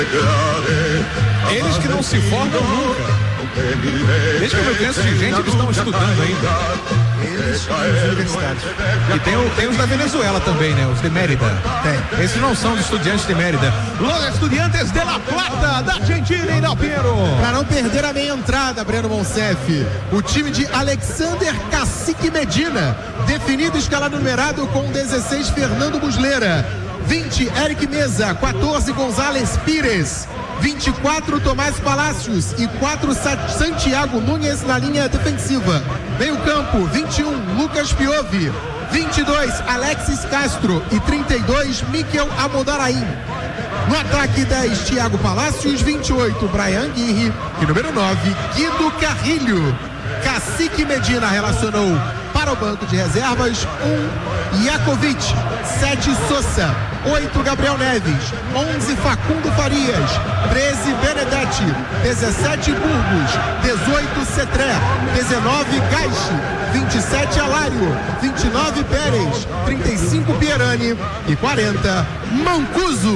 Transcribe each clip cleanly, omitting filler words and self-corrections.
Eles que não se formam nunca. Desde que eu me conheço de gente, eles estão estudando ainda. Eles os universitários. E tem os da Venezuela também, né? Os de Mérida. Tem. Esses não são de estudiantes de Mérida. Los Estudiantes de La Plata, da Argentina, em Del Piero. Para não perder a meia entrada, Breno Monsef, o time de Alexander Cacique Medina, definido escalado numerado com 16 Fernando Muslera, 20 Eric Mesa, 14 González Pires, 24 Tomás Palacios e 4 Santiago Nunes na linha defensiva. Meio campo, 21 Lucas Piovi, 22 Alexis Castro e 32 Miquel Amodaraim. No ataque, 10 Thiago Palacios, 28 Brian Guirre e número 9 Guido Carrilho. Cacique Medina relacionou para o banco de reservas 1 Jakovic, 7 Sousa, 8 Gabriel Neves, 11 Facundo Farias, 13 Benedetti, 17 Burgos, 18 Cetré, 19 Gaiche, 27 Alário, 29 Pérez, 35 Pierani e 40 Mancuso.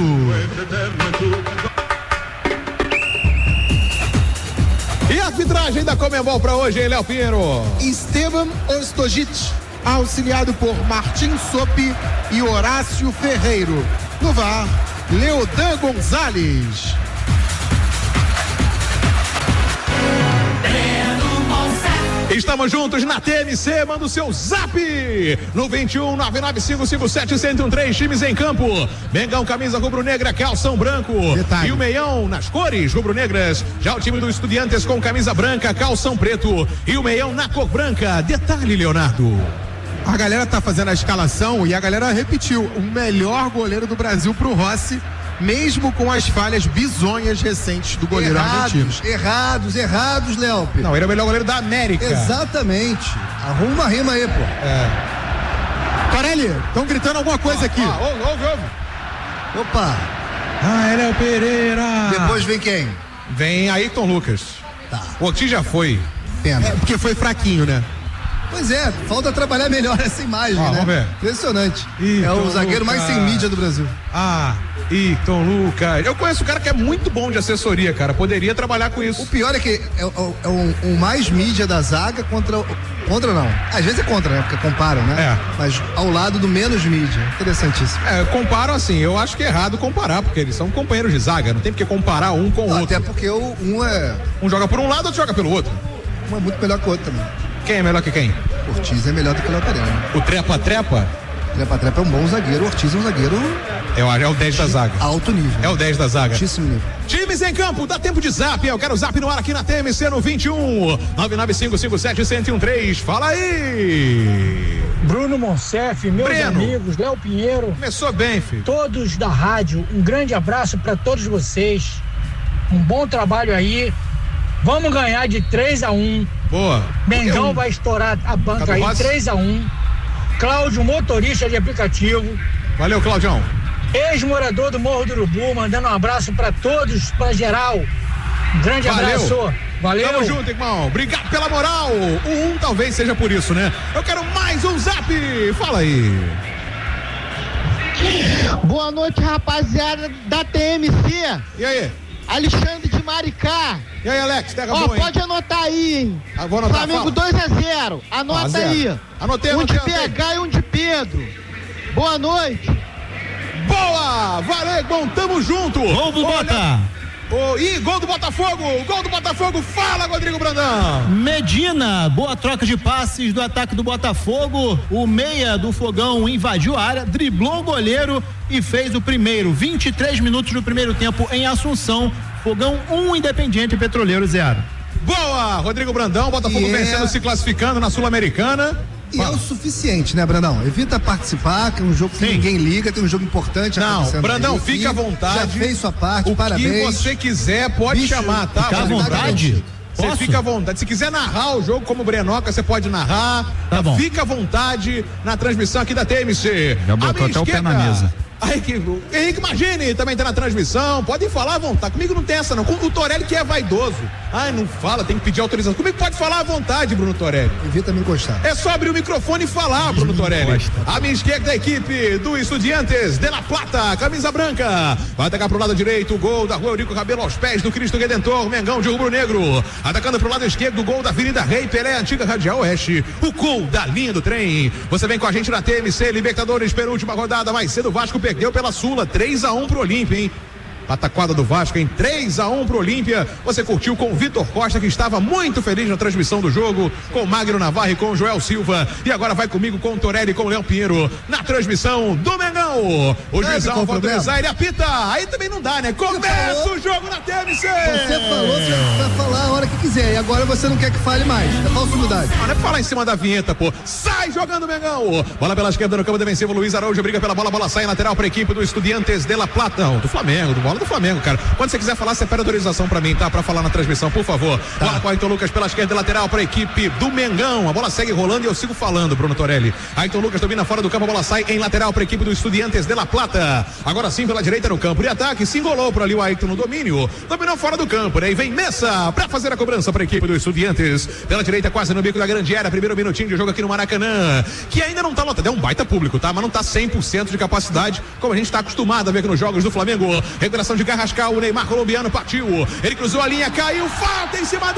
E a arbitragem da Conmebol para hoje, hein, Léo Pinheiro? Esteban Ostojic, auxiliado por Martim Sopi e Horácio Ferreiro. No VAR, Leodan Gonzalez. Estamos juntos na TMC, manda o seu zap no 21 99557 1013, times em campo. Mengão, camisa rubro-negra, calção branco. Detalhe. E o meião nas cores rubro-negras. Já o time do Estudiantes com camisa branca, calção preto e o meião na cor branca. Detalhe, Leonardo. A galera tá fazendo a escalação e a galera repetiu: o melhor goleiro do Brasil pro Rossi, mesmo com as falhas bizonhas recentes do goleiro argentino. Errados, Léo. Não, ele é o melhor goleiro da América. Exatamente. Arruma uma rima aí, pô. Carelli, estão gritando alguma coisa aqui. Ouve. Opa. Léo Pereira. Depois vem quem? Vem Ayrton Lucas. Tá. O Ortiz já foi. Pena. Porque foi fraquinho, né? Pois é, falta trabalhar melhor essa imagem, né? Vamos ver. Impressionante. Ayrton é o zagueiro Lucas. mais sem mídia do Brasil. Ayrton Lucas. Eu conheço um cara que é muito bom de assessoria, cara. Poderia trabalhar com isso. O pior é que é o mais mídia da zaga contra não. Às vezes é contra, né? Porque comparam, né? Mas ao lado do menos mídia. Interessantíssimo. Comparam assim. Eu acho que é errado comparar, porque eles são companheiros de zaga. Não tem porque comparar um com o outro. Até porque um joga por um lado, outro joga pelo outro. Um é muito melhor que o outro também. Quem é melhor que quem? Ortiz é melhor do que o Léo Pereira. O Trepa-Trepa? Trepa-Trepa é um bom zagueiro. O Ortiz é um zagueiro. É o 10 da zaga. Alto nível. É o 10 da zaga. Altíssimo nível. Times em campo, dá tempo de zap. Eu quero zap no ar aqui na TMC no 21 99557 1013. Fala aí! Bruno Monsef, meus amigos, Léo Pinheiro. Começou bem, filho. Todos da rádio, um grande abraço para todos vocês. Um bom trabalho aí. Vamos ganhar de 3-1. Boa. Mengão vai estourar a banca aí, 3-1. Cláudio, motorista de aplicativo. Valeu, Claudião. Ex-morador do Morro do Urubu, mandando um abraço para todos, para geral. Um grande abraço. Valeu. Tamo junto, irmão. Obrigado pela moral. O 1 talvez seja por isso, né? Eu quero mais um zap. Fala aí. Boa noite, rapaziada da TMC. E aí? Alexandre de Maricá. E aí, Alex? Pode anotar aí, hein? Vou anotar. Flamengo 2-0. Anota aí. Anotei. Um de PH e um de Pedro. Boa noite. Boa! Valeu, bom, tamo junto. Gol do Bota. Gol do Botafogo. Gol do Botafogo. Fala, Rodrigo Brandão. Medina, boa troca de passes do ataque do Botafogo. O meia do Fogão invadiu a área, driblou o goleiro e fez o primeiro. 23 minutos do primeiro tempo em Assunção. Fogão 1, Independiente Petroleiro 0. Boa, Rodrigo Brandão. Botafogo vencendo, se classificando na Sul-Americana. E é o suficiente, né, Brandão? Evita participar, que é um jogo que ninguém liga, tem um jogo importante. Não, Brandão, aí, fica à vontade. Já fez sua parte, parabéns. O que você quiser, pode chamar, tá? Fica à vontade. Você fica à vontade. Se quiser narrar o jogo como o Brenoca, você pode narrar. Tá bom. Fica à vontade na transmissão aqui da TMC. Já botou até o pé na mesa. Aí que Henrique Magini também tá na transmissão, podem falar à vontade, comigo não tem essa não, o Torelli que é vaidoso, não fala, tem que pedir autorização, comigo pode falar à vontade, Bruno Torelli. Evita me encostar. É só abrir o microfone e falar, Bruno Torelli. A minha esquerda da equipe do Estudiantes de La Plata, camisa branca, vai atacar pro lado direito, o gol da Rua Eurico Rabelo aos pés do Cristo Redentor, Mengão de rubro-negro, atacando pro lado esquerdo, o gol da Avenida Rei Pelé, antiga Radial Oeste, o gol da linha do trem. Você vem com a gente na TMC Libertadores, penúltima rodada, mais cedo o Vasco perdeu pela Sula, 3-1 pro Olímpia, hein? Pataquada do Vasco em 3-1 pro Olímpia. Você curtiu com o Vitor Costa, que estava muito feliz na transmissão do jogo, com o Magno Navarro e com o Joel Silva. E agora vai comigo com o Torelli e com o Léo Pinheiro na transmissão do Mengão. O juizão vai autorizar, ele apita. Aí também não dá, né? Começa o jogo na TMC. Você falou, você vai falar a hora que quiser. E agora você não quer que fale mais. É falsa humildade. Não é falar em cima da vinheta, pô. Sai jogando o Mengão. Bola pela esquerda no campo defensivo. Luiz Araújo briga pela bola. Bola sai em lateral para a equipe do Estudiantes de La Plata. Não, do Flamengo, do Flamengo, cara. Quando você quiser falar, você pede autorização pra mim, tá? Pra falar na transmissão, por favor. Tá. Bola com Ayrton Lucas pela esquerda lateral pra equipe do Mengão. A bola segue rolando e eu sigo falando, Bruno Torelli. Ayrton Lucas domina fora do campo, a bola sai em lateral pra equipe do Estudiantes de La Plata. Agora sim pela direita no campo de ataque, se engolou por ali o Ayrton no domínio. Dominou fora do campo, né? E vem Messa pra fazer a cobrança pra equipe do Estudiantes. Pela direita, quase no bico da grande área. Primeiro minutinho de jogo aqui no Maracanã, que ainda não tá lotado. É um baita público, tá? Mas não tá 100% de capacidade, como a gente tá acostumado a ver aqui nos jogos do Flamengo. Recuperação de Carrascal, o Neymar colombiano partiu, ele cruzou a linha, caiu, falta em cima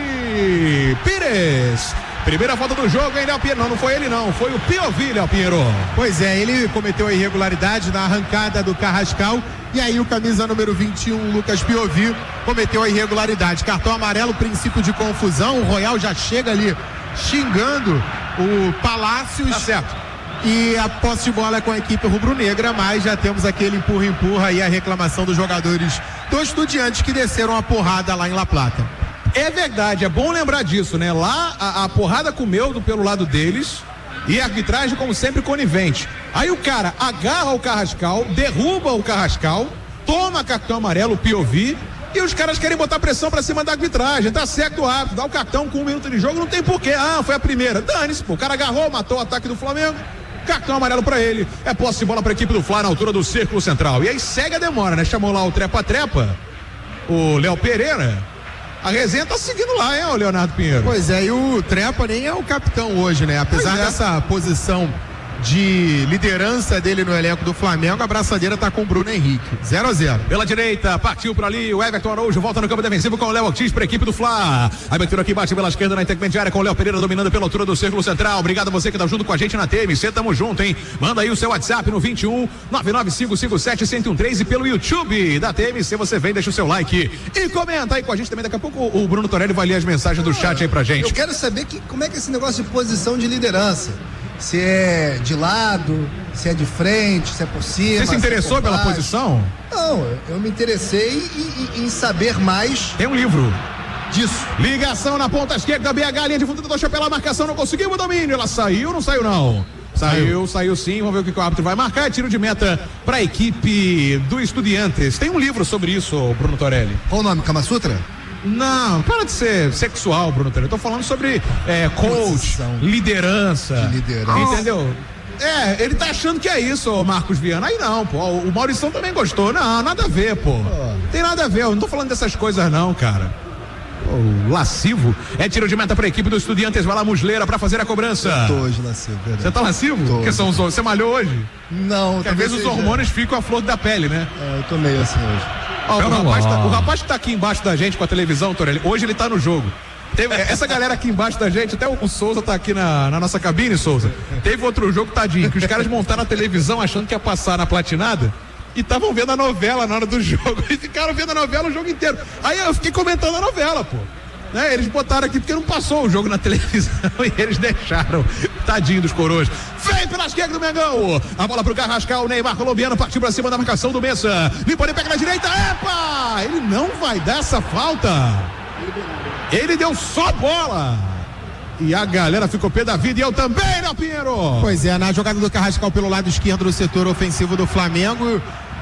dele, Pires. Primeira falta do jogo, hein, Léo Pinheiro? Não foi ele não, foi o Piovi, Léo Pinheiro. Pois é, ele cometeu a irregularidade na arrancada do Carrascal e aí o camisa número 21, Lucas Piovi, cometeu a irregularidade. Cartão amarelo, princípio de confusão, o Royal já chega ali xingando o Palácios. Tá certo. E a posse de bola é com a equipe rubro-negra, mas já temos aquele empurra-empurra e a reclamação dos jogadores do Estudiantes que desceram a porrada lá em La Plata. É verdade, é bom lembrar disso, né? Lá a porrada comeu pelo lado deles e a arbitragem, como sempre, conivente. Aí o cara agarra o Carrascal, derruba o Carrascal, toma cartão amarelo, o Piovi, e os caras querem botar pressão pra cima da arbitragem. Tá certo o árbitro, dá o cartão com 1 minuto de jogo, não tem porquê. Foi a primeira. Dane-se, pô. O cara agarrou, matou o ataque do Flamengo. Cartão amarelo pra ele. É posse de bola pra equipe do Fla na altura do círculo central. E aí segue a demora, né? Chamou lá o trepa-trepa, o Léo Pereira. A resenha tá seguindo lá, hein, o Leonardo Pinheiro? Pois é, e o Trepa nem é o capitão hoje, né? Apesar dessa posição de liderança dele no elenco do Flamengo, a braçadeira tá com o Bruno Henrique, 0-0. Pela direita, partiu por ali o Everton Araújo, volta no campo defensivo com o Léo Ortiz para a equipe do Fla. A abertura aqui bate pela esquerda na intermediária com o Léo Pereira dominando pela altura do círculo central. Obrigado a você que tá junto com a gente na TMC, tamo junto, hein? Manda aí o seu WhatsApp no 21 99557-1013 e pelo YouTube da TMC você vem, deixa o seu like e comenta aí com a gente também. Daqui a pouco o Bruno Torelli vai ler as mensagens do chat aí pra gente. Eu quero saber como é que é esse negócio de posição de liderança. Se é de lado, se é de frente, se é por cima. Você se interessou pela posição? Não, eu me interessei em saber mais. Tem um livro disso. Ligação na ponta esquerda, BH, linha de fundo do Chapéu, marcação, não conseguiu o domínio. Ela saiu, não saiu não? Saiu sim, vamos ver o que o árbitro vai marcar. É tiro de meta para a equipe do Estudiantes. Tem um livro sobre isso, Bruno Torelli. Qual o nome? Kama Sutra? Não, para de ser sexual, Bruno Torelli. Eu tô falando sobre coach, liderança. De liderança. Entendeu? Ele tá achando que é isso, Marcos Viana. Aí não, pô. O Maurição também gostou. Não, nada a ver, pô. Tem nada a ver. Eu não tô falando dessas coisas, não, cara. O lascivo. É tiro de meta para a equipe do Estudiantes. Vai lá, Musleira, para fazer a cobrança. Eu tô hoje lascivo, verdade. Você tá lascivo? Porque você malhou hoje? Não, porque às vezes os hormônios ficam à flor da pele, né? Eu tô meio assim hoje. O rapaz que tá aqui embaixo da gente com a televisão, Torelli, hoje ele tá no jogo. Essa galera aqui embaixo da gente, até o Souza tá aqui na nossa cabine, Souza. Teve outro jogo, tadinho, que os caras montaram a televisão achando que ia passar na platinada e estavam vendo a novela na hora do jogo. E ficaram vendo a novela o jogo inteiro. Aí eu fiquei comentando a novela, pô. Né? Eles botaram aqui porque não passou o jogo na televisão e eles deixaram. Tadinho dos coroas. Vem pela esquerda do Mengão. A bola pro Carrascal, o Neymar colombiano partiu pra cima da marcação do Messa. Limpa, ele pega na direita. Epa! Ele não vai dar essa falta. Ele deu só bola. E a galera ficou pé da vida e eu também, né, Pinheiro? Pois é, na jogada do Carrascal pelo lado esquerdo do setor ofensivo do Flamengo,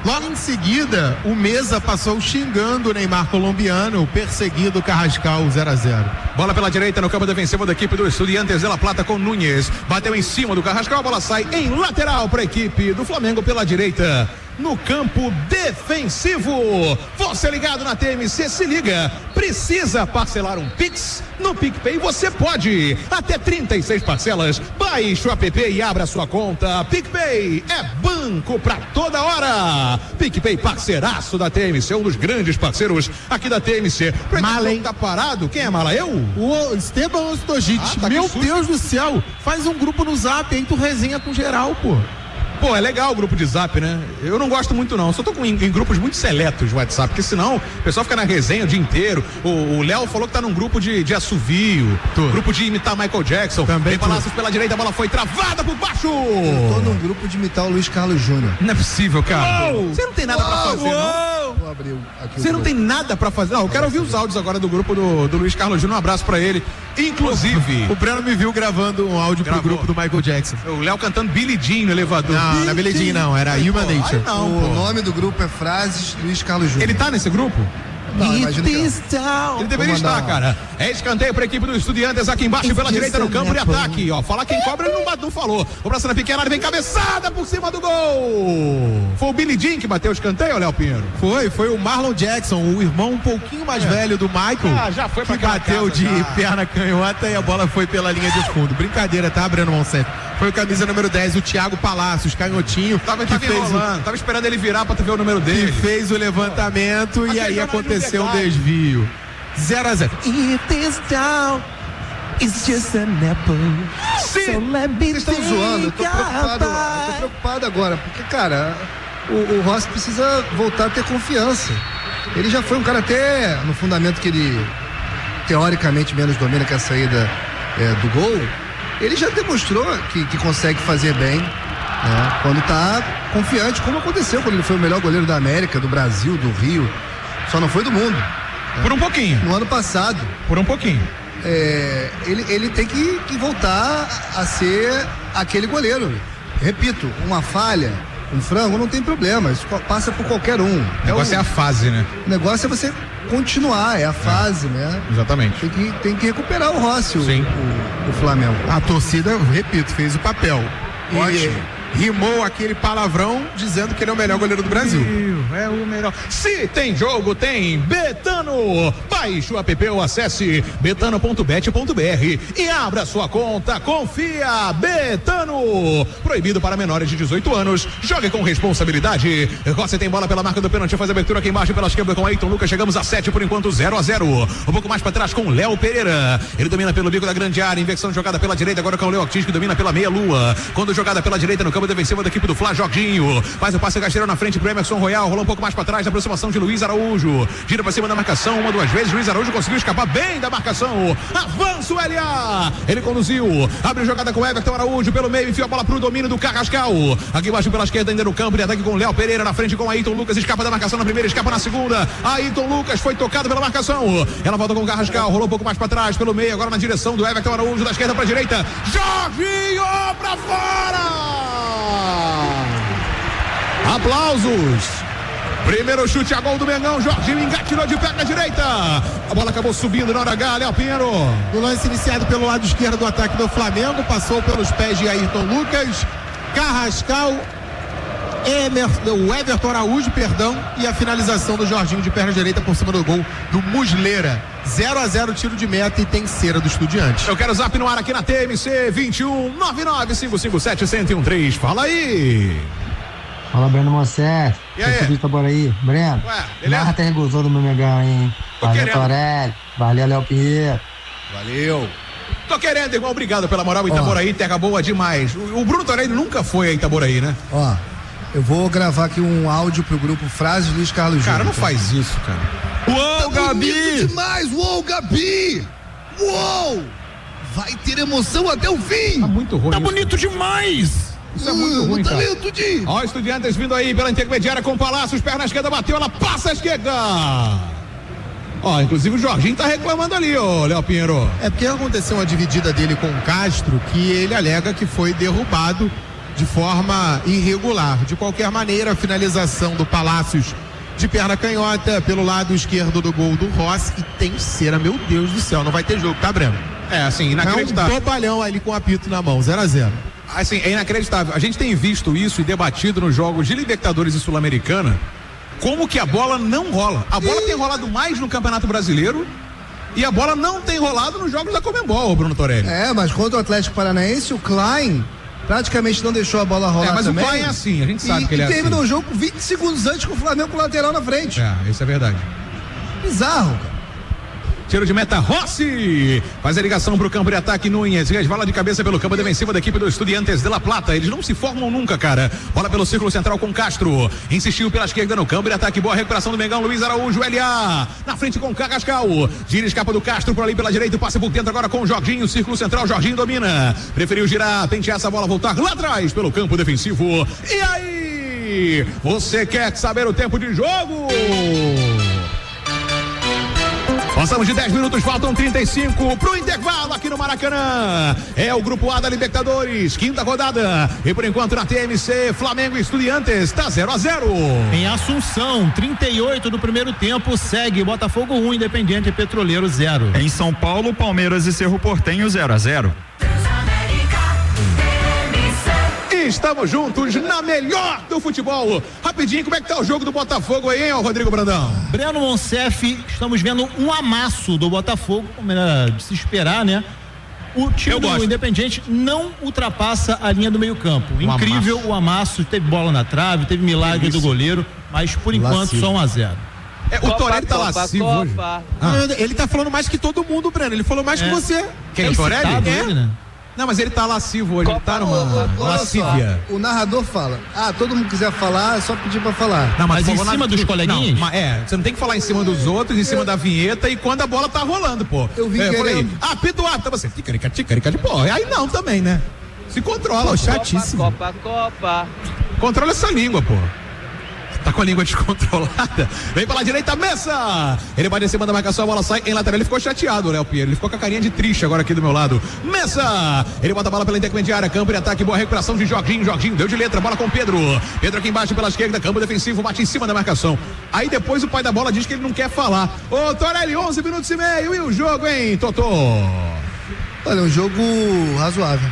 Logo em seguida, o Meza passou xingando o Neymar colombiano, perseguindo o Carrascal 0-0. Bola pela direita no campo defensivo da equipe do Estudiantes de La Plata com Núñez. Bateu em cima do Carrascal, a bola sai em lateral para a equipe do Flamengo pela direita. No campo defensivo, você ligado na TMC, se liga, precisa parcelar um Pix? No PicPay você pode, até 36 parcelas, baixe o app e abra sua conta. PicPay é banco pra toda hora. PicPay, parceiraço da TMC, um dos grandes parceiros aqui da TMC. Mala, hein? Tá parado? Quem é mala? Eu? O Esteban Ostojic. Tá, meu Deus do céu, faz um grupo no Zap, aí tu resenha com geral, pô. Pô, é legal o grupo de Zap, né? Eu não gosto muito não, só tô em grupos muito seletos de WhatsApp, porque senão o pessoal fica na resenha o dia inteiro. O Léo falou que tá num grupo de assovio, grupo de imitar Michael Jackson. Também Palácios pela direita, a bola foi travada por baixo. Eu tô num grupo de imitar o Luiz Carlos Júnior. Não é possível, cara. Você não tem nada pra fazer, não? Vou abrir aqui. Você não tem nada pra fazer? Não, eu quero ouvir os áudios agora do grupo do Luiz Carlos Júnior, um abraço pra ele. Inclusive, o Breno me viu gravando um áudio pro grupo do Michael Jackson. O Léo cantando Billie Jean no elevador. Não é Billie Jean não, era Human Nature. O nome do grupo é Frases Luiz Carlos Júnior. Ele tá nesse grupo? Não, imagino que não. Ele deveria estar, cara. É escanteio para a equipe do Estudiantes aqui embaixo pela direita no campo de ataque. Ó, falar quem cobra ele não falou. Cobrança na pequena área, vem cabeçada por cima do gol. Foi o Billie Jean que bateu o escanteio, Léo Pinheiro? Foi o Marlon Jackson, o irmão um pouquinho mais velho do Michael. Já foi pra que bateu de perna canhota e a bola foi pela linha de fundo. Brincadeira, tá, Breno Monsanto? Foi o camisa número 10, o Thiago Palácios, canhotinho. Tava enrolando, tava esperando ele virar pra tu ver o número dele. Que fez o levantamento e aí aconteceu um desvio. 0-0. Vocês estão zoando, eu tô preocupado agora, porque, cara, o Rossi precisa voltar a ter confiança. Ele já foi um cara até no fundamento que ele teoricamente menos domina, que é a saída do gol. Ele já demonstrou que consegue fazer bem, né? Quando tá confiante, como aconteceu quando ele foi o melhor goleiro da América, do Brasil, do Rio, só não foi do mundo. Por um pouquinho. No ano passado. Por um pouquinho. Ele tem que voltar a ser aquele goleiro. Repito, uma falha, um frango, não tem problema, isso passa por qualquer um. O negócio é a fase, né? O negócio é você continuar, é a fase, né? Exatamente. Tem que recuperar o Rossi, o Flamengo. A torcida, repito, fez o papel. Ótimo. Rimou aquele palavrão dizendo que ele é o melhor goleiro do Brasil. É o melhor. Se tem jogo, tem Betano. Baixe o app ou acesse betano.bet.br e abra sua conta. Confia, Betano. Proibido para menores de 18 anos. Jogue com responsabilidade. Rossi tem bola pela marca do pênalti, faz a abertura aqui embaixo pela esquerda com Ayrton Lucas. Chegamos a 7 por enquanto, 0-0. Um pouco mais para trás com Léo Pereira. Ele domina pelo bico da grande área. Inversão jogada pela direita agora com o Léo Ortiz, que domina pela meia-lua. Quando jogada pela direita no campo defensivo da equipe do Fla, Jorginho faz o passe rasteiro na frente pro Emerson Royal, rolou um pouco mais para trás, na aproximação de Luiz Araújo, gira para cima da marcação, uma, duas vezes, Luiz Araújo conseguiu escapar bem da marcação, avança o LA, ele conduziu, abre jogada com Everton Araújo pelo meio, enfia a bola pro domínio do Carrascal, aqui embaixo pela esquerda ainda no campo de ataque com Léo Pereira, na frente com Ayrton Lucas, escapa da marcação na primeira, escapa na segunda, Ayrton Lucas foi tocado pela marcação, ela volta com o Carrascal, rolou um pouco mais para trás, pelo meio, agora na direção do Everton Araújo, da esquerda para direita, Jorginho para fora! Aplausos. Primeiro chute a gol do Mengão. Jorginho engatilhou de perna direita. A bola acabou subindo na hora H, Léo Pinheiro. O lance iniciado pelo lado esquerdo do ataque do Flamengo. Passou pelos pés de Ayrton Lucas, Carrascal, o Everton Araújo, e a finalização do Jorginho de perna direita por cima do gol do Muslera. 0-0 tiro de meta e tem cera do Estudiantes. Eu quero zap no ar aqui na TMC 21-99-557-1013. Fala aí. Fala, Breno Moncef. E aí? De Itaboraí. Breno, narra até gozou do meu Megão, hein? Valeu, Torelli. Valeu, Léo Pinheiro. Valeu. Tô querendo, irmão. Obrigado pela moral. Itaboraí, terra boa demais. O Bruno Torelli nunca foi a Itaboraí, né? Ó, eu vou gravar aqui um áudio pro grupo Frases Luiz Carlos Júnior. Cara, não faz isso, cara. Uou, tá Gabi! Demais! Uou, Gabi! Uou! Vai ter emoção até o fim! Tá muito ruim. Tá bonito demais! Isso é muito ruim, cara. Talento de... Ó, Estudiantes vindo aí pela intermediária com o Palácios, perna esquerda bateu, ela passa a esquerda. Ó, inclusive o Jorginho tá reclamando ali, ó, Léo Pinheiro. É porque aconteceu uma dividida dele com o Castro, que ele alega que foi derrubado de forma irregular. De qualquer maneira, a finalização do Palácios de perna canhota pelo lado esquerdo do gol do Rossi, e tem cera, meu Deus do céu, não vai ter jogo, tá, Breno? É, assim, inacreditável. É um bobalhão ali com o apito na mão, 0-0. Assim, é inacreditável. A gente tem visto isso e debatido nos jogos de Libertadores e Sul-Americana, como que a bola não rola. A bola tem rolado mais no Campeonato Brasileiro e a bola não tem rolado nos jogos da Conmebol, Bruno Torelli. Mas contra o Atlético Paranaense, o Klein praticamente não deixou a bola rolar mas também. O Klein é assim, a gente sabe que ele é assim. E terminou o jogo 20 segundos antes com o Flamengo com o lateral na frente. Isso é verdade. Bizarro, cara. Tiro de meta, Rossi faz a ligação pro campo de ataque, Nunes resvala de cabeça pelo campo defensivo da equipe do Estudiantes de La Plata. Eles não se formam nunca, cara. Bola pelo círculo central com Castro, insistiu pela esquerda no campo de ataque, boa recuperação do Mengão, Luiz Araújo, LA na frente com Carrascal, gira, escapa do Castro por ali pela direita, passa por dentro agora com o Jorginho, círculo central, Jorginho domina, preferiu girar, tente essa bola voltar lá atrás pelo campo defensivo. E aí, você quer saber o tempo de jogo? Passamos de 10 minutos, faltam 35 pro intervalo aqui no Maracanã. É o Grupo A da Libertadores, quinta rodada. E por enquanto na TMC, Flamengo e Estudiantes, tá 0-0. Em Assunção, 38 do primeiro tempo, segue Botafogo 1, Independiente Petroleiro 0. Em São Paulo, Palmeiras e Cerro Porteño 0-0. Estamos juntos na melhor do futebol. Rapidinho, como é que tá o jogo do Botafogo aí, hein, Rodrigo Brandão? Breno Monsef, estamos vendo um amasso do Botafogo, como era de se esperar, né? O time do Independiente não ultrapassa a linha do meio campo. Incrível o amasso, teve bola na trave, teve milagre do goleiro, mas por enquanto só 1-0. O Torelli tá lascivo hoje. Ele tá falando mais que todo mundo, Breno. Ele falou mais que você. Quem, o Torelli? Ele, né? Não, mas ele tá lascivo hoje, ele tá numa lascívia. O narrador fala, todo mundo quiser falar, é só pedir pra falar. Não, mas em cima dos coleguinhas? Não, você não tem que falar em cima dos outros, em cima da vinheta e quando a bola tá rolando, pô. Eu vi falei, apita o árbitro, você, ticarica, pô, aí não também, né? Se controla, pô, chatíssimo. Copa. Controla essa língua, pô. Tá com a língua descontrolada. Vem pela direita, Messa. Ele vai descer, manda a marcação, a bola sai em lateral. Ele ficou chateado, Léo Pinheiro. Ele ficou com a carinha de triste agora aqui do meu lado. Messa. Ele bota a bola pela intermediária. Campo de ataque, boa recuperação de Jorginho. Jorginho deu de letra, bola com Pedro. Pedro aqui embaixo pela esquerda, campo defensivo, bate em cima da marcação. Aí depois o pai da bola diz que ele não quer falar. Ô, Torelli, 11 minutos e meio. E o jogo, hein, Totô? Olha, um jogo razoável.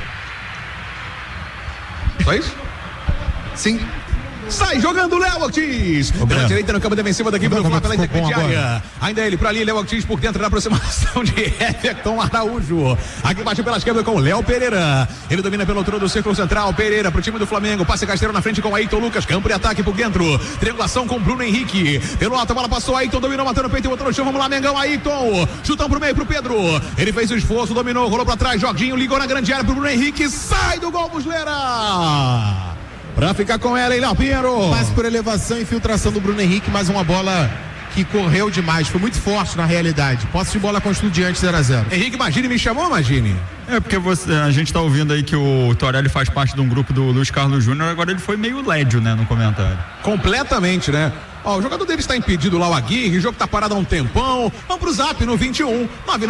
Só isso? Sim. Sai jogando Léo Ortiz. Pela direita no campo defensivo da equipe do Flamengo pela intermediária. Ainda ele por ali, Léo Ortiz por dentro da aproximação de Everton Araújo. Aqui embaixo pela esquerda com o Léo Pereira. Ele domina pelo outro do círculo central. Pereira pro time do Flamengo. Passe Casteiro na frente com Ayrton Lucas. Campo de ataque por dentro. Triangulação com Bruno Henrique. Pelo alto a bola passou. Ayrton dominou, matando o peito e botou no chão. Vamos lá, Mengão. Ayrton. Chutão pro meio pro Pedro. Ele fez o esforço, dominou, rolou pra trás. Jorginho ligou na grande área pro Bruno Henrique. Sai do gol, Muslera. Pra ficar com ela, hein, Léo Pinheiro? Passe por elevação, infiltração do Bruno Henrique, mas uma bola que correu demais, foi muito forte na realidade. Posse de bola com o Estudiantes 0-0. Henrique Magini me chamou, Magini? Porque a gente tá ouvindo aí que o Torelli faz parte de um grupo do Luiz Carlos Júnior, agora ele foi meio lédio, né, no comentário. Completamente, né? O jogador dele está impedido lá, o Aguirre, o jogo tá parado há um tempão. Vamos pro zap no 21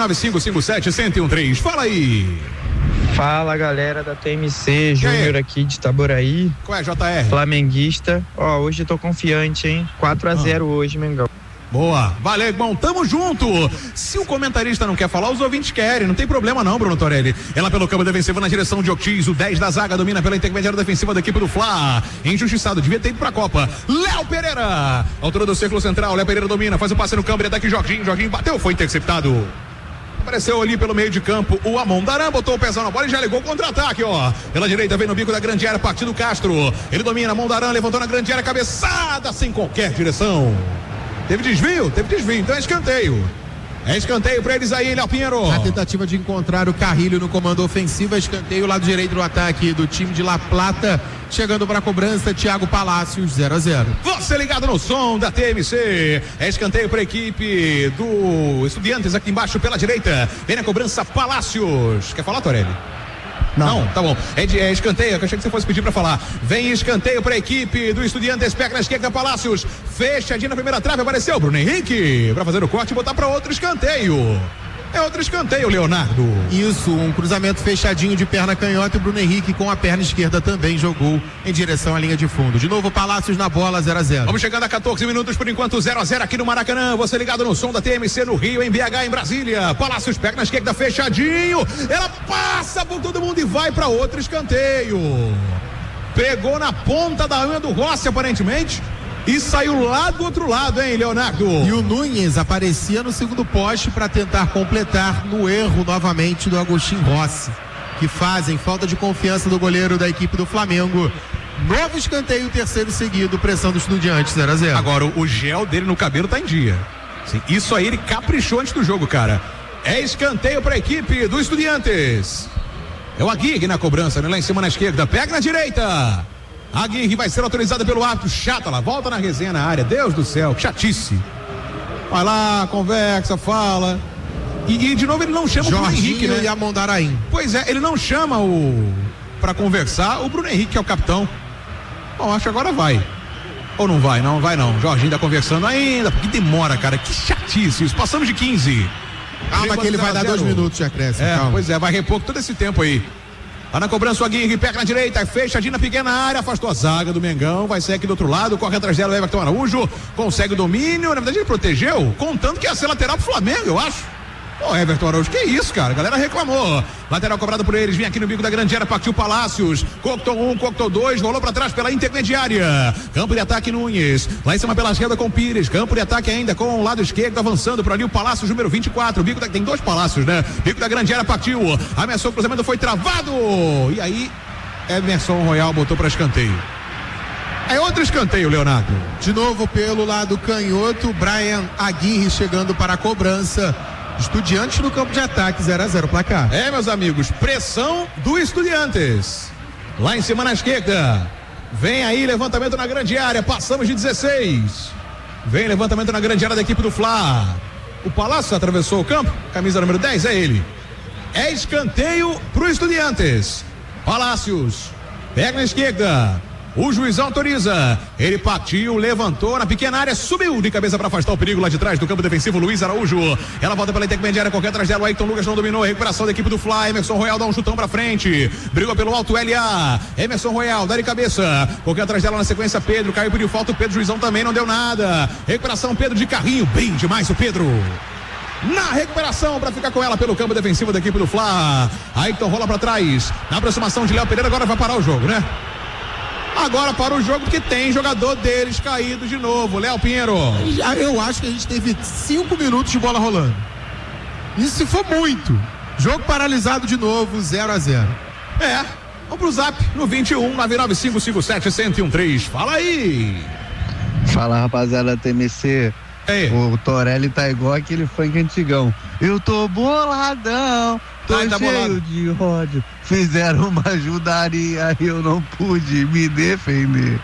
99557-1013. Fala aí. Fala, galera da TMC, Júnior aqui de Itaboraí. Qual é, JR? Flamenguista. Hoje eu tô confiante, hein? 4-0 hoje, Mengão. Boa, valeu, irmão, tamo junto. Se o comentarista não quer falar, os ouvintes querem, não tem problema não, Bruno Torelli. Ela pelo campo defensivo na direção de Ortiz, o 10 da zaga domina pela intermediária defensiva da equipe do Fla. Injustiçado, devia ter ido pra Copa. Léo Pereira, altura do círculo central, Léo Pereira domina, faz o passe no campo, ele daqui Jorginho bateu, foi interceptado. Apareceu ali pelo meio de campo o Amondarã, botou o pezão na bola e já ligou o contra-ataque, ó. Pela direita vem no bico da grande área, partindo Castro. Ele domina, Amondarã levantou na grande área, cabeçada sem qualquer direção. Teve desvio, então é escanteio. É escanteio pra eles aí, Léo Pinheiro. A tentativa de encontrar o Carrilho no comando ofensivo, escanteio, lado direito do ataque do time de La Plata. Chegando para a cobrança, Thiago Palácios, 0-0. Você ligado no som da TMC. É escanteio para a equipe do Estudiantes aqui embaixo pela direita. Vem na cobrança, Palácios. Quer falar, Torelli? Não, tá bom. É escanteio, que eu achei que você fosse pedir pra falar. Vem escanteio pra equipe do Estudiantes, pega na esquerda, Palácios. Fechadinho na primeira trave, apareceu Bruno Henrique pra fazer o corte e botar pra outro escanteio. É outro escanteio, Leonardo. Isso, um cruzamento fechadinho de perna canhota e o Bruno Henrique com a perna esquerda também jogou em direção à linha de fundo. De novo, Palácios na bola, 0-0. Vamos chegando a 14 minutos, por enquanto 0-0 aqui no Maracanã. Você ligado no som da TMC no Rio, em BH, em Brasília. Palácios pega na esquerda fechadinho. Ela passa por todo mundo e vai para outro escanteio. Pegou na ponta da unha do Rossi, aparentemente. E saiu lá do outro lado, hein, Leonardo? E o Nunes aparecia no segundo poste para tentar completar no erro novamente do Agostinho Rossi, que fazem falta de confiança do goleiro da equipe do Flamengo. Novo escanteio, terceiro seguido, pressão do Estudiantes, 0-0. Agora, o gel dele no cabelo tá em dia. Sim, isso aí ele caprichou antes do jogo, cara. É escanteio para a equipe do Estudiantes. É o Aguirre na cobrança, né? Lá em cima na esquerda, pega na direita. Aguirre vai ser autorizada pelo árbitro. Chata, ela volta na resenha na área. Deus do céu, que chatice. Vai lá, conversa, fala. E de novo ele não chama Jorginho, o Bruno Henrique, né? E a Mondaraim. Pois é, ele não chama pra conversar o Bruno Henrique, que é o capitão. Bom, acho que agora vai. Ou não vai? Não vai não. Jorginho tá conversando ainda, porque demora, cara. Que chatice isso. Passamos de 15. Calma que ele vai dar 2 minutos de acréscimo. Calma. Pois é, vai repor todo esse tempo aí. Lá na cobrança o Aguirre, pega na direita, fechadinha na pequena área, afastou a zaga do Mengão, vai sair aqui do outro lado, corre atrás dela o Everton Araújo, consegue o domínio, na verdade ele protegeu, contando que ia ser lateral pro Flamengo, eu acho. Ô, Everton Araújo, que isso, cara? A galera reclamou. Lateral cobrado por eles, vem aqui no bico da grande área, partiu Palácios. Coctou 1, Coctou 2, rolou pra trás pela intermediária. Campo de ataque Nunes. Lá em cima pela esquerda com Pires. Campo de ataque ainda com o lado esquerdo, avançando por ali o Palácios, número 24. Bico da... Tem 2 Palácios, né? Bico da grande área partiu. Ameaçou o cruzamento, foi travado. E aí, Emerson Royal botou pra escanteio. É outro escanteio, Leonardo. De novo pelo lado canhoto, Brian Aguirre chegando para a cobrança. Estudiantes no campo de ataque, 0-0 placar. É, meus amigos, pressão do Estudiantes. Lá em cima na esquerda. Vem aí levantamento na grande área, passamos de 16. Vem levantamento na grande área da equipe do Fla. O Palácio atravessou o campo, camisa número 10 é ele. É escanteio pro Estudiantes. Palácios, pega na esquerda. O juizão autoriza, ele partiu, levantou na pequena área, subiu de cabeça para afastar o perigo lá de trás do campo defensivo, Luiz Araújo. Ela volta pela intermediária, corre atrás dela, o Ayrton Lucas não dominou, recuperação da equipe do Fly, Emerson Royal dá um chutão pra frente, brigou pelo alto LA, Emerson Royal, dá de cabeça, corre atrás dela na sequência, Pedro, caiu, pediu falta, o Pedro, juizão também não deu nada, recuperação, Pedro de carrinho, bem demais o Pedro. Na recuperação para ficar com ela pelo campo defensivo da equipe do Fla. Ayrton rola para trás, na aproximação de Léo Pereira, agora vai parar o jogo, né? Agora para o jogo porque tem jogador deles caído de novo, Léo Pinheiro. Eu acho que a gente teve 5 minutos de bola rolando. Isso se for muito. Jogo paralisado de novo, 0-0. É, vamos pro zap no 21-99557-1013. Fala aí. Fala, rapaziada da TMC. Ei. O Torelli tá igual aquele funk antigão. Eu tô boladão. Tô tá cheio bolado. de ódio. Fizeram uma ajudaria e eu não pude me defender.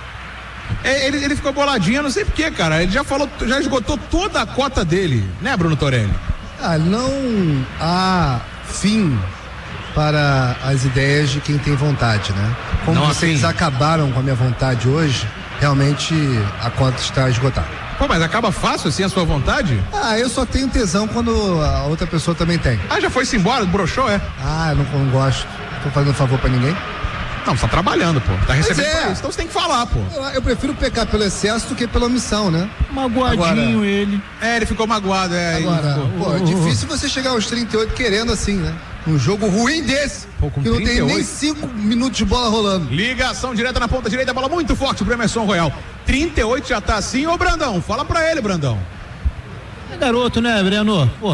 Ele ficou boladinho, não sei porquê, cara. Ele já falou, já esgotou toda a cota dele, né, Bruno Torelli? Não há fim para as ideias de quem tem vontade, né? Como Não, vocês assim... acabaram com a minha vontade hoje, realmente a conta está esgotada. Pô, mas acaba fácil assim a sua vontade? Eu só tenho tesão quando a outra pessoa também tem. Já foi-se embora, broxou, é? Eu não gosto. Tô fazendo favor pra ninguém. Não, você tá trabalhando, pô. Tá recebendo pra isso, então você tem que falar, pô. Eu prefiro pecar pelo excesso do que pela omissão, né? Magoadinho ele. Ele ficou magoado, Agora, ficou... é difícil você chegar aos 38 querendo assim, né? Um jogo ruim desse, com que não 38? tem nem 5 minutos de bola rolando. Ligação direta na ponta direita, bola muito forte pro Emerson Royal. 38 já tá assim, ô Brandão, fala pra ele, Brandão. É garoto, né, Breno? Pô.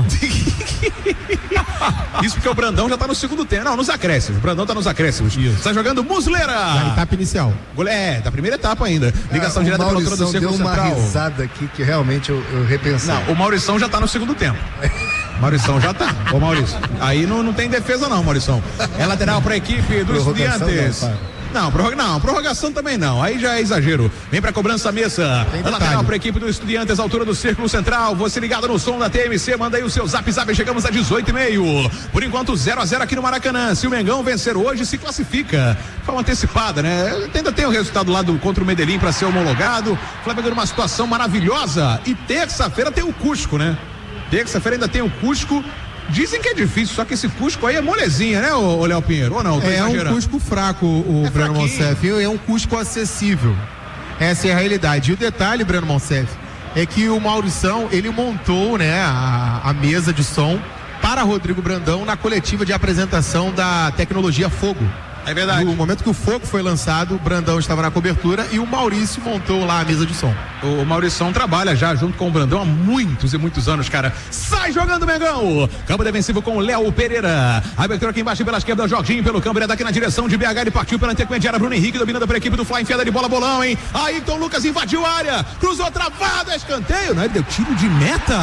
Isso porque o Brandão já tá no segundo tempo. Não, nos acréscimos. O Brandão tá nos acréscimos. Isso. Tá jogando Muslera. Na etapa inicial. Da primeira etapa ainda. Ligação direta pela altura do círculo central. Deu uma risada aqui que realmente eu repensei. Não, o Maurição já tá no segundo tempo. Maurição já tá. Ô Maurício, aí não tem defesa não, Maurição. É lateral pra equipe do Estudiantes. Não, prorrogação também não, aí já é exagero. Vem pra cobrança a mesa. Lateral pra equipe do Estudiantes, altura do círculo central. Você ligado no som da TMC, manda aí o seu zap. Chegamos a 18h30. Por enquanto 0-0 aqui no Maracanã. Se o Mengão vencer hoje, se classifica. Foi uma antecipada, né? Ainda tem o resultado lá contra o Medellín pra ser homologado. O Flamengo numa situação maravilhosa. E terça-feira tem o Cusco, né? Terça-feira ainda tem o Cusco Dizem que é difícil, só que esse Cusco aí é molezinha, né, ô Léo Pinheiro? Ou não? É um Cusco fraco, o Breno Monsef. É um Cusco acessível. Essa é a realidade. E o detalhe, Breno Monsef, é que o Maurição, ele montou, né, a mesa de som para Rodrigo Brandão na coletiva de apresentação da tecnologia Fogo. É verdade. No momento que o Fogo foi lançado, o Brandão estava na cobertura e o Maurício montou lá a mesa de som. O Maurição trabalha já junto com o Brandão há muitos e muitos anos, cara. Sai jogando, Mengão! Campo defensivo com o Léo Pereira. Abertura aqui embaixo pela esquerda, Jorginho pelo câmbio, ele é daqui na direção de BH, ele partiu pela intermediária, Bruno Henrique dominando para a equipe do Fly, enfiada de bola, bolão, hein? Ayrton Lucas invadiu a área, cruzou travado, escanteio, não, ele deu tiro de meta.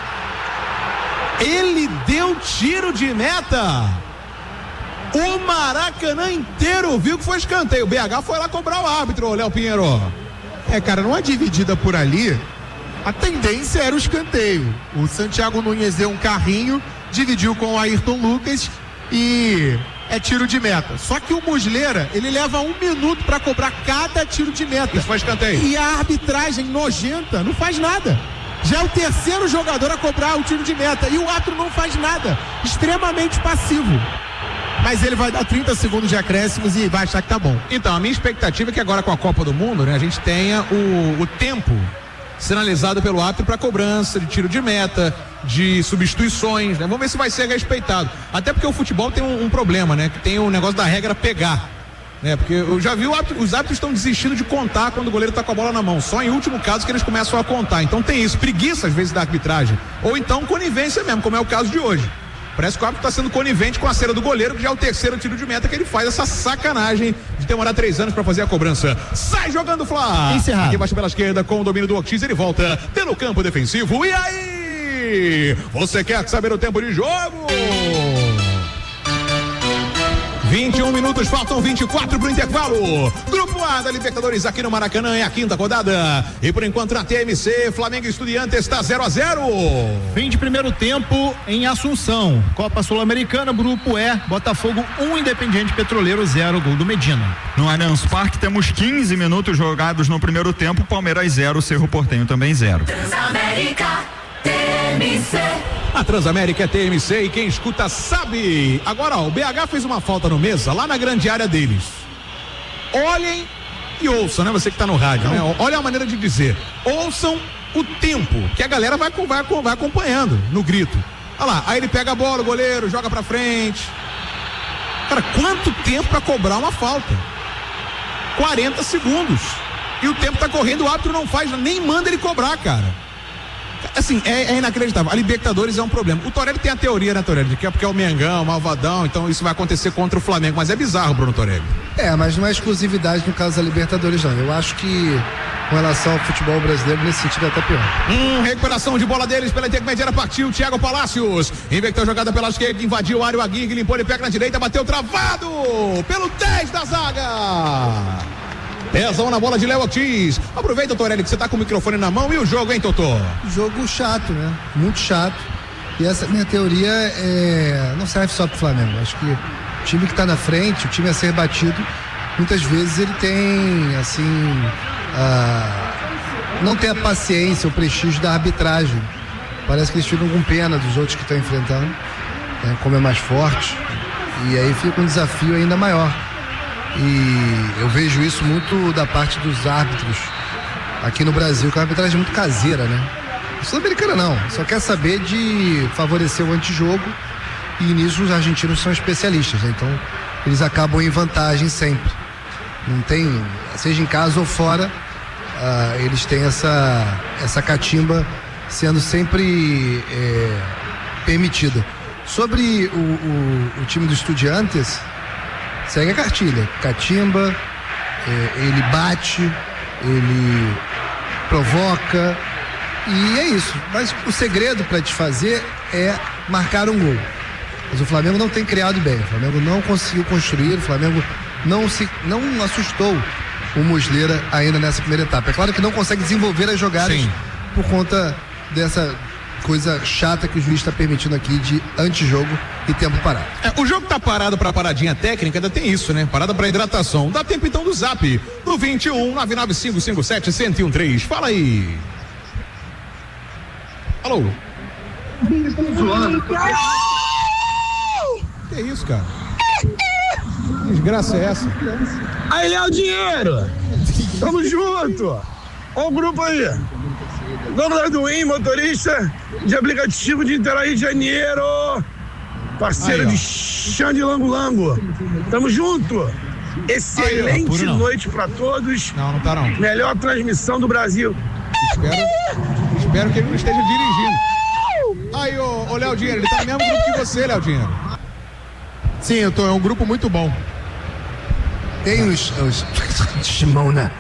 Ele deu tiro de meta. O Maracanã inteiro viu que foi escanteio. O BH foi lá cobrar o árbitro, Léo Pinheiro. Cara, numa dividida por ali, a tendência era o escanteio. O Santiago Nunes deu um carrinho, dividiu com o Ayrton Lucas e é tiro de meta. Só que o Muslera, ele leva 1 minuto para cobrar cada tiro de meta. Isso foi escanteio. E a arbitragem nojenta não faz nada. Já é o terceiro jogador a cobrar o tiro de meta e o árbitro não faz nada. Extremamente passivo. Mas ele vai dar 30 segundos de acréscimos e vai achar que tá bom. Então, a minha expectativa é que agora com a Copa do Mundo, né, a gente tenha o tempo sinalizado pelo árbitro para cobrança de tiro de meta, de substituições, né? Vamos ver se vai ser respeitado. Até porque o futebol tem um problema, né? Que tem o negócio da regra pegar, né? Porque eu já vi os árbitros estão desistindo de contar quando o goleiro tá com a bola na mão. Só em último caso que eles começam a contar. Então tem isso, preguiça às vezes da arbitragem. Ou então conivência mesmo, como é o caso de hoje. Parece que o árbitro está sendo conivente com a cera do goleiro, que já é o terceiro tiro de meta que ele faz, essa sacanagem de demorar 3 anos para fazer a cobrança. Sai jogando o Flá. Encerrado. Aqui embaixo pela esquerda com o domínio do Ortiz, ele volta pelo campo defensivo. E aí? Você quer saber o tempo de jogo? 21 minutos, faltam 24 pro intervalo. Grupo A da Libertadores aqui no Maracanã é a 5ª rodada. E por enquanto na TMC, Flamengo e Estudiantes está 0-0. Fim de primeiro tempo em Assunção. Copa Sul-Americana, Grupo E, Botafogo 1, Independiente Petroleiro 0, gol do Medina. No Allianz Parque temos 15 minutos jogados no primeiro tempo, Palmeiras 0, Cerro Porteño também 0. Transamérica, TMC. A Transamérica é TMC e quem escuta sabe. Agora, ó, o BH fez uma falta no mesa, lá na grande área deles. Olhem e ouçam, né? Você que tá no rádio, né? Olha a maneira de dizer. Ouçam o tempo, que a galera vai acompanhando no grito. Olha lá, aí ele pega a bola, o goleiro, joga pra frente. Cara, quanto tempo pra cobrar uma falta? 40 segundos. E o tempo tá correndo, o árbitro não faz, nem manda ele cobrar, cara. Assim, é inacreditável. A Libertadores é um problema. O Torelli tem a teoria, né, Torelli? De que é porque é o Mengão, o Malvadão, então isso vai acontecer contra o Flamengo. Mas é bizarro, Bruno Torelli. Mas não é exclusividade no caso da Libertadores, não. Eu acho que com relação ao futebol brasileiro, nesse sentido é até pior. Recuperação de bola deles pela intermediária, partiu Thiago Palácios. Inverteu a jogada pela esquerda, invadiu a área, o Aguirre limpou, ele pega na direita, bateu travado pelo 10 da zaga. Pezão na bola de Léo Ortiz. Aproveita, Torelli, que você tá com o microfone na mão. E o jogo, hein, Totô? Jogo chato, né? Muito chato. E essa minha teoria não serve só pro Flamengo. Acho que o time que tá na frente, o time a ser batido, muitas vezes ele tem, assim, não tem a paciência, o prestígio da arbitragem. Parece que eles ficam com pena dos outros que estão enfrentando, né? Como é mais forte. E aí fica um desafio ainda maior. E eu vejo isso muito da parte dos árbitros aqui no Brasil, que é uma arbitragem muito caseira, né? Sul-Americana não, só quer saber de favorecer o antijogo, e nisso os argentinos são especialistas, né? Então eles acabam em vantagem sempre. Não tem, seja em casa ou fora, eles têm essa catimba sendo sempre permitida. Sobre o time do Estudiantes, segue a cartilha, catimba, ele bate, ele provoca, e é isso. Mas o segredo para desfazer é marcar um gol. Mas o Flamengo não tem criado bem, o Flamengo não conseguiu construir, o Flamengo não assustou o Muslera ainda nessa primeira etapa. É claro que não consegue desenvolver as jogadas. Sim. Por conta dessa coisa chata que o juiz está permitindo aqui de antijogo e tempo parado. O jogo tá parado para paradinha técnica, ainda tem isso, né? Parada para hidratação. Dá tempo então do Zap, no 21 99557 1013. Fala aí. Alô. Que isso, cara? Que desgraça é essa? Aí, Léo Dinheiro! Tamo junto! Olha o grupo aí! Douglas Duim, motorista de aplicativo de Rio de Janeiro! Parceiro aí, de Chão de Lango Lango! Tamo junto! Excelente noite pra todos! Não tá não. Melhor transmissão do Brasil! Espero que ele não esteja dirigindo. Aí, ô Léo Dinheiro, ele tá no mesmo grupo que você, Léo Dinheiro. Sim, eu tô, é um grupo muito bom. Tem os... Shimona.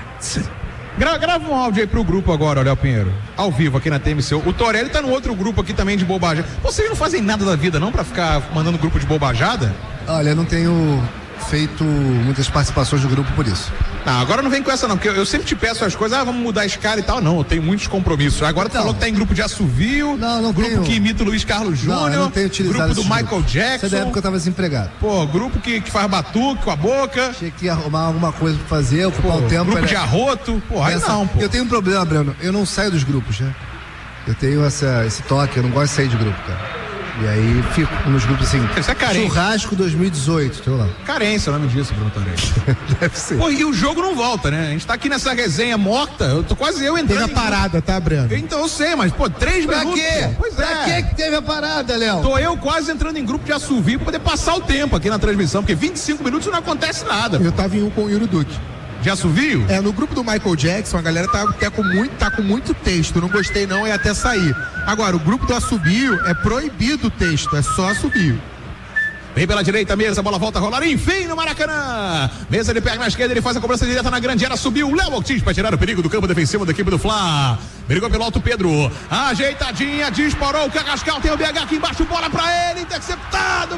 Grava um áudio aí pro grupo agora, Léo Pinheiro. Ao vivo aqui na TMC. O Torelli tá no outro grupo aqui também de bobagem. Vocês não fazem nada da vida, não, pra ficar mandando grupo de bobajada? Olha, eu não tenho feito muitas participações do grupo por isso. Não, agora não vem com essa não, porque eu sempre te peço as coisas, vamos mudar a escala e tal. Não, eu tenho muitos compromissos. Agora tu falou que tá em grupo de assovio, grupo tenho. Que imita o Luiz Carlos Júnior, não tenho utilizado grupo do Michael Jackson. Essa é da época que eu tava desempregado. Pô, grupo que faz batuque com a boca. Tinha que arrumar alguma coisa pra fazer, ocupar o tempo. Grupo de arroto, pô, aí não, pô. Eu tenho um problema, Breno, eu não saio dos grupos, né? Eu tenho esse toque, eu não gosto de sair de grupo, cara. E aí fico nos grupos assim. Isso é carência. Churrasco 2018, tô lá. Carência é o nome disso, Bruno Torelli. Deve ser. Pô, e o jogo não volta, né? A gente tá aqui nessa resenha morta, eu tô quase entrando. Teve a parada, tá, Breno? Então eu sei, mas, pô, 3 minutos. Quê? Pois pra que teve a parada, Léo? Tô eu quase entrando em grupo de assovio pra poder passar o tempo aqui na transmissão, porque 25 minutos não acontece nada. Eu tava em um com o Yuri Duque. De assovio? É, no grupo do Michael Jackson, a galera tá com muito texto. Não gostei não, é até sair. Agora, o grupo do assobio é proibido o texto, é só assobio. Vem pela direita, mesa, a bola volta a rolar, enfim, no Maracanã. Mesa de perna na esquerda, ele faz a cobrança direta na grande área, subiu o Léo Ortiz para tirar o perigo do campo defensivo da equipe do Fla. Brigou pelo alto Pedro, ajeitadinha, disparou o Carrascal, tem o BH aqui embaixo, bola pra ele, interceptado o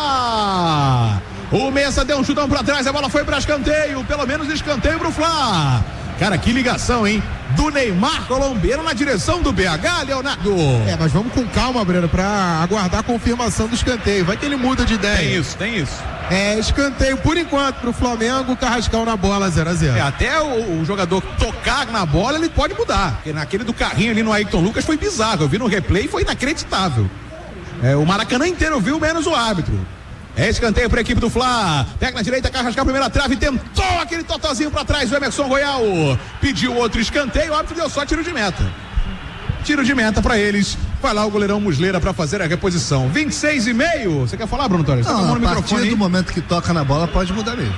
BH. O Mesa deu um chutão pra trás, a bola foi pra escanteio, pelo menos escanteio pro Fla. Cara, que ligação, hein? Do Neymar colombiano na direção do BH, Leonardo. É, mas vamos com calma, Breno, pra aguardar a confirmação do escanteio. Vai que ele muda de ideia. Tem isso. É, escanteio por enquanto pro Flamengo, Carrascal na bola, 0-0. É, até o jogador tocar na bola, ele pode mudar. Porque naquele do carrinho ali no Ayrton Lucas foi bizarro. Eu vi no replay e foi inacreditável. É, o Maracanã inteiro viu, menos o árbitro. É escanteio para a equipe do Fla. Pega na direita, Carrascal, primeira trave, tentou aquele totozinho para trás. O Emerson Royal pediu outro escanteio. O árbitro deu só tiro de meta. Tiro de meta para eles. Vai lá o goleirão Muslera para fazer a reposição. 26,5. Você quer falar, Bruno Torres? Não, a partir do momento que toca na bola pode mudar mesmo.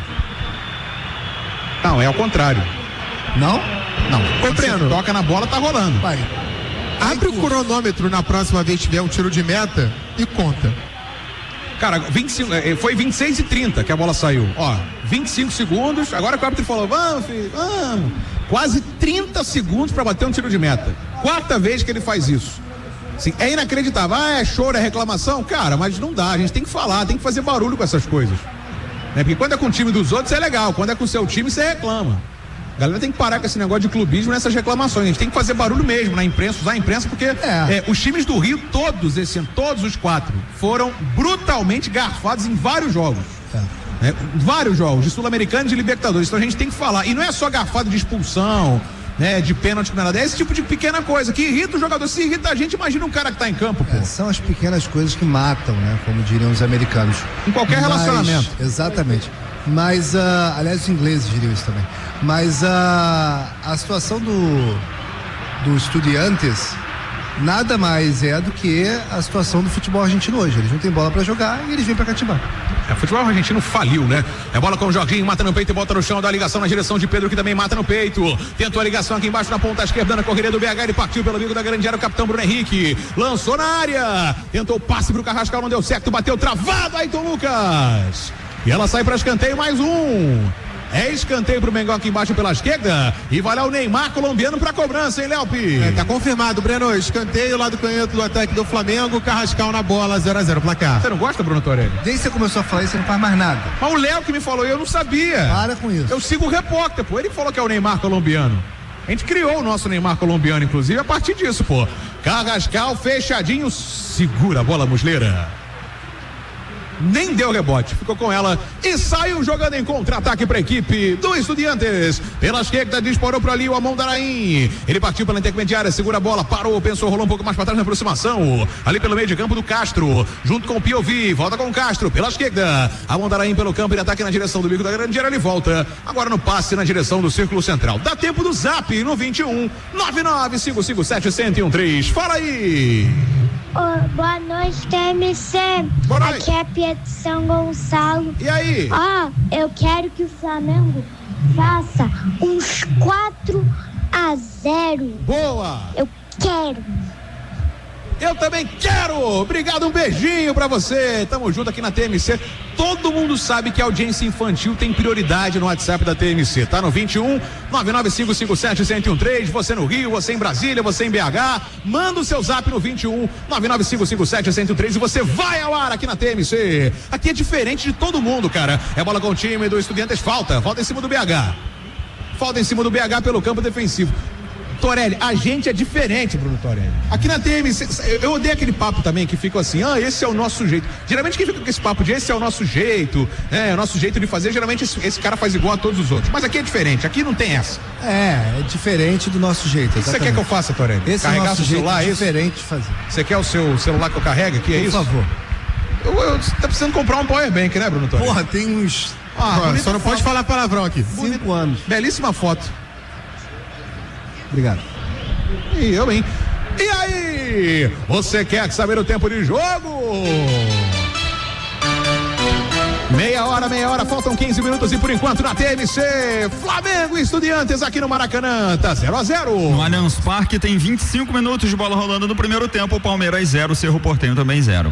Não, é ao contrário. Não? Não. Breno, toca na bola, tá rolando. Vai. Abre o cronômetro na próxima vez que tiver um tiro de meta e conta. Cara, 25, foi 26:30 que a bola saiu. Ó, 25 segundos. Agora que o árbitro falou, vamos, filho, vamos. Quase 30 segundos para bater um tiro de meta. Quarta vez que ele faz isso. Assim, é inacreditável. É choro, é reclamação? Cara, mas não dá. A gente tem que falar, tem que fazer barulho com essas coisas. Né? Porque quando é com o time dos outros é legal. Quando é com o seu time, você reclama. A galera tem que parar com esse negócio de clubismo nessas reclamações. A gente tem que fazer barulho mesmo na imprensa, usar a imprensa, porque os times do Rio, todos os 4, foram brutalmente garfados em vários jogos. Vários jogos, de Sul-Americano e de Libertadores. Então a gente tem que falar. E não é só garfado de expulsão, né, de pênalti, nada. É esse tipo de pequena coisa que irrita o jogador. Se irrita a gente, imagina um cara que tá em campo, pô. São as pequenas coisas que matam, né? Como diriam os americanos. Em qualquer relacionamento. Exatamente. Mas, aliás, os ingleses diriam isso também. Mas a situação do Estudiantes nada mais é do que a situação do futebol argentino hoje. Eles não têm bola pra jogar e eles vêm pra Catibá. O futebol argentino faliu, né? É bola com o Jorginho, mata no peito e bota no chão, dá a ligação na direção de Pedro, que também mata no peito. Tentou a ligação aqui embaixo na ponta esquerda, na correria do BH, ele partiu pelo bico da grande área, o capitão Bruno Henrique. Lançou na área, tentou o passe pro Carrascal, não deu certo, bateu travado, Ayrton Lucas. E ela sai para escanteio, mais um. É escanteio pro Mengão aqui embaixo pela esquerda. E vai lá o Neymar colombiano pra cobrança, hein, Léopi? Tá confirmado, Breno. Escanteio lá do canhoto do ataque do Flamengo. Carrascal na bola, 0-0 placar. Você não gosta, Bruno Torelli? Desde que você começou a falar isso, você não faz mais nada. Mas o Léo que me falou, eu não sabia. Para com isso. Eu sigo o repórter, pô. Ele falou que é o Neymar colombiano. A gente criou o nosso Neymar colombiano, inclusive, a partir disso, pô. Carrascal fechadinho, segura a bola, Muslera. nem deu rebote, ficou com ela e saiu jogando em contra-ataque para a equipe do Estudiantes. Pela esquerda, disparou para ali o Amondarain. Ele partiu pela intermediária, segura a bola, parou, pensou, rolou um pouco mais para trás na aproximação. Ali pelo meio de campo do Castro, junto com o Piovi, volta com o Castro pela esquerda. Amondarain pelo campo, ele ataca na direção do bico da grande área, ele volta. Agora no passe na direção do círculo central. Dá tempo do zap no 21 99557-1013. Fala aí. Boa noite, TMC. Boa noite. Aqui é a Pia de São Gonçalo. E aí? Eu quero que o Flamengo faça uns 4-0. Boa! Eu quero. Eu também quero! Obrigado, um beijinho pra você. Tamo junto aqui na TMC. Todo mundo sabe que a audiência infantil tem prioridade no WhatsApp da TMC. Tá no 21 99557-1013. Você no Rio, você em Brasília, você em BH. Manda o seu zap no 21 99557-1013 e você vai ao ar aqui na TMC. Aqui é diferente de todo mundo, cara. É bola com o time do Estudiantes. Falta em cima do BH. Falta em cima do BH pelo campo defensivo. Torelli, a gente é diferente, Bruno Torelli. Aqui na TMC, eu odeio aquele papo também que fica assim, esse é o nosso jeito. Geralmente quem fica com esse papo de esse é o nosso jeito, o nosso jeito de fazer, geralmente esse cara faz igual a todos os outros. Mas aqui é diferente, aqui não tem essa. É diferente do nosso jeito. O que você quer que eu faça, Torelli? Esse carregar é o nosso seu celular, jeito diferente de fazer. Você quer o seu celular que eu carrego aqui, é isso? Por favor. Você tá precisando comprar um power bank, né, Bruno Torelli? Porra, tem uns... só não pode falar palavrão aqui. 5 anos. Belíssima foto. Obrigado. E eu, hein? E aí? Você quer saber o tempo de jogo? Meia hora, faltam 15 minutos e por enquanto na TMC, Flamengo e Estudiantes aqui no Maracanã, tá 0-0. No Allianz Parque tem 25 minutos de bola rolando no primeiro tempo, Palmeiras 0, Cerro Porteño também 0.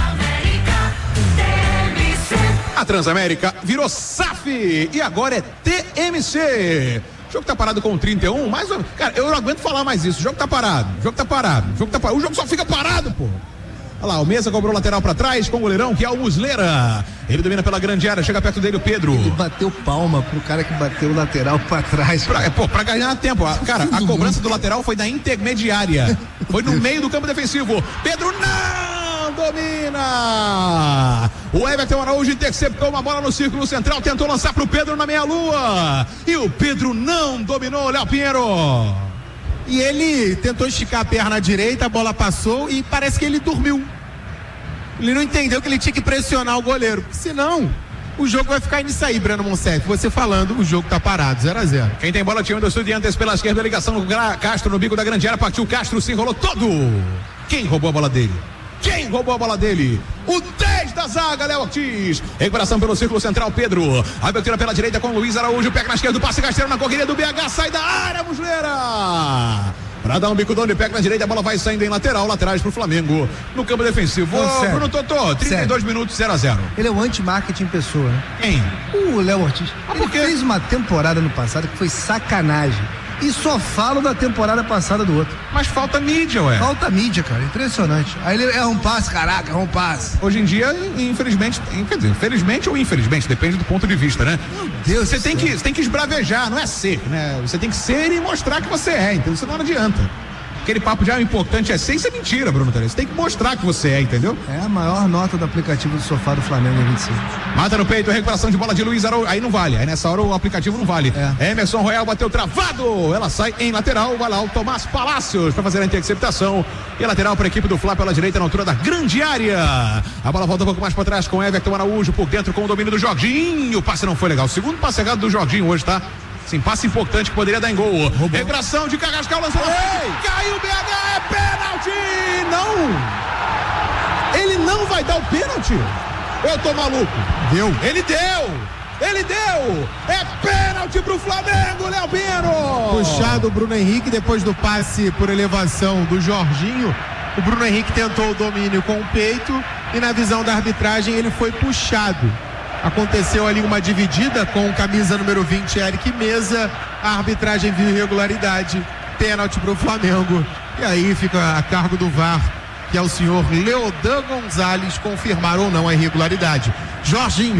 A Transamérica virou SAF e agora é TMC. O jogo tá parado com 31, mas, cara, eu não aguento falar mais isso. O jogo tá parado. O jogo só fica parado, pô. Olha lá, o Mesa cobrou lateral pra trás com o goleirão, que é o Muslera. Ele domina pela grande área, chega perto dele o Pedro. Ele bateu palma pro cara que bateu o lateral pra trás. Pra ganhar tempo. Cara, a cobrança do lateral foi da intermediária. Foi no meio do campo defensivo. Pedro não domina. O Everton Araújo interceptou uma bola no círculo central, tentou lançar pro Pedro na meia-lua. E o Pedro não dominou, Léo Pinheiro. E ele tentou esticar a perna direita, a bola passou e parece que ele dormiu. Ele não entendeu que ele tinha que pressionar o goleiro, senão o jogo vai ficar nisso aí, Breno Monsef. Você falando, o jogo tá parado, 0-0. Quem tem bola, time do Estudiantes pela esquerda, ligação no Castro no bico da grande área, partiu Castro, se enrolou todo. Quem roubou a bola dele? O 10 da zaga, Léo Ortiz. Recuperação pelo círculo central, Pedro. Abertura pela direita com Luiz Araújo. Pega na esquerda, passe rasteiro na correria do BH. Sai da área, Muslera. Pra dar um bicudão de pega na direita, a bola vai saindo em laterais pro Flamengo. No campo defensivo. Bruno Totô, 32 minutos, 0-0. Ele é o anti-marketing pessoa, né? Quem? O Léo Ortiz. Ele fez uma temporada no passado que foi sacanagem. E só falo da temporada passada do outro. Mas falta mídia, ué. Falta mídia, cara, impressionante. Aí ele erra um passe, caraca, erra um passe. Hoje em dia, infelizmente, quer dizer, felizmente ou infelizmente, depende do ponto de vista, né? Meu Deus, você tem que esbravejar, não é ser, né? Você tem que ser e mostrar que você é, então isso não adianta. Aquele papo de importante é ser, isso é mentira, Bruno Torres. Você tem que mostrar que você é, entendeu? É a maior nota do aplicativo do sofá do Flamengo em 25. Mata no peito, recuperação de bola de Luiz Araújo. Aí não vale, aí nessa hora o aplicativo não vale. Emerson Royal bateu travado. Ela sai em lateral, vai lá o Tomás Palácios para fazer a interceptação. E a lateral para a equipe do Fla pela direita na altura da grande área. A bola volta um pouco mais para trás com Everton Araújo por dentro com o domínio do Jorginho. O passe não foi legal. O segundo passe errado do Jorginho hoje, tá? Sim, passe importante que poderia dar em gol. Recuperação de Carrascal, lançou. Caiu o BH, é pênalti! Não! Ele não vai dar o pênalti? Eu tô maluco. Ele deu! É pênalti pro Flamengo, Léo Pinheiro! Puxado o Bruno Henrique depois do passe por elevação do Jorginho. O Bruno Henrique tentou o domínio com o peito e na visão da arbitragem ele foi puxado. Aconteceu ali uma dividida com camisa número 20, Eric Mesa. A arbitragem viu irregularidade. Pênalti para o Flamengo. E aí fica a cargo do VAR, que é o senhor Leodan Gonzalez, confirmar ou não a irregularidade. Jorginho